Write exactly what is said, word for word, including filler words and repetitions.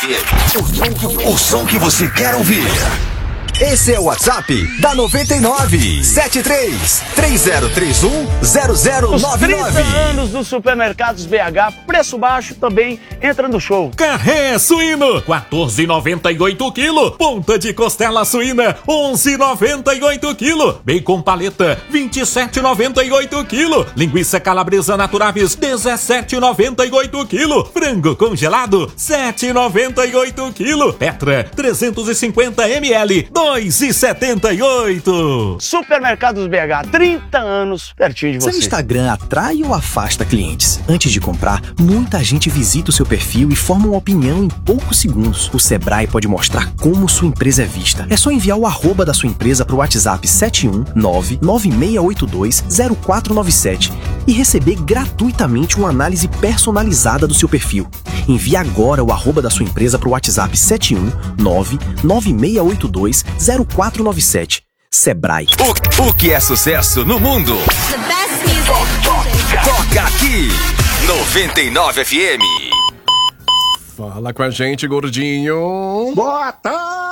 M. O, o som que você quer ouvir. Esse é o WhatsApp da noventa e nove, sete três três zero três um zero zero nove nove. Os trinta anos dos supermercados B H, preço baixo também entra no show. Carré suíno, quatorze e noventa e oito quilo. Ponta de costela suína, onze e noventa e oito quilo. Bacon paleta, vinte e sete e noventa e oito quilo. Linguiça calabresa naturavis, dezessete e noventa e oito quilo. Frango congelado, sete e noventa e oito quilo. Petra, trezentos e cinquenta mililitros, dois e setenta e oito. Supermercados B H, trinta anos pertinho de você. Seu Instagram atrai ou afasta clientes? Antes de comprar, muita gente visita o seu perfil e forma uma opinião em poucos segundos. O Sebrae pode mostrar como sua empresa é vista. É só enviar o arroba da sua empresa para o WhatsApp sete um nove nove seis oito dois zero quatro nove sete e receber gratuitamente uma análise personalizada do seu perfil. Envie agora o arroba da sua empresa para o WhatsApp sete um nove nove seis oito dois zero quatro nove sete. Sebrae. O, o que é sucesso no mundo? Toca, toca aqui, noventa e nove F M. Fala com a gente, gordinho. Boa tarde!